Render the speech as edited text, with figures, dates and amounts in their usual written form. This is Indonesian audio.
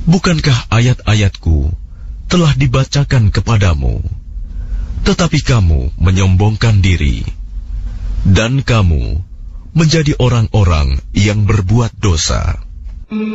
Bukankah ayat-ayatku telah dibacakan kepadamu, tetapi kamu menyombongkan diri, dan kamu menjadi orang-orang yang berbuat dosa.